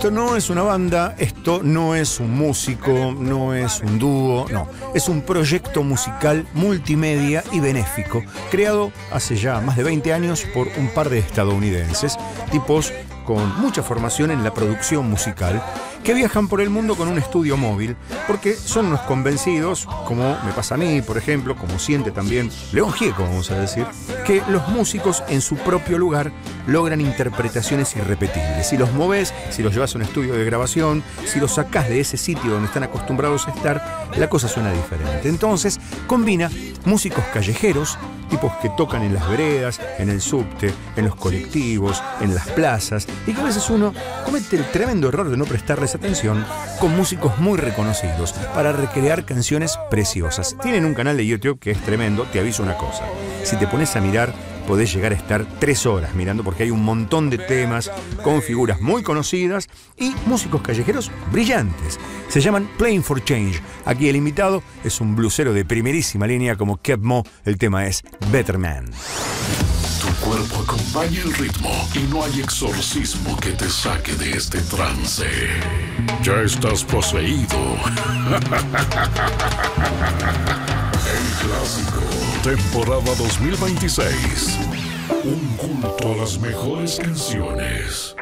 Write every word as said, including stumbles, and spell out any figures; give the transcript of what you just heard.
Esto no es una banda, esto no es un músico, no es un dúo, no. Es un proyecto musical multimedia y benéfico, creado hace ya más de veinte años por un par de estadounidenses, tipos con mucha formación en la producción musical, que viajan por el mundo con un estudio móvil, porque son unos convencidos, como me pasa a mí, por ejemplo, como siente también León Gieco, vamos a decir, que los músicos en su propio lugar logran interpretaciones irrepetibles. Si los movés, si los llevas a un estudio de grabación, si los sacás de ese sitio donde están acostumbrados a estar, la cosa suena diferente. Entonces, combina músicos callejeros, tipos que tocan en las veredas, en el subte, en los colectivos, en las plazas, y que a veces uno comete el tremendo error de no prestarles atención, con músicos muy reconocidos para recrear canciones preciosas. Tienen un canal de YouTube que es tremendo. Te aviso una cosa: si te pones a mirar, podés llegar a estar tres horas mirando, porque hay un montón de temas con figuras muy conocidas y músicos callejeros brillantes. Se llaman Playing for Change. Aquí el invitado es un blusero de primerísima línea como Kev Mo. El tema es Better Man. Tu cuerpo acompaña el ritmo y no hay exorcismo que te saque de este trance. Ya estás poseído. El clásico, temporada dos mil veintiséis. Un culto a las mejores canciones.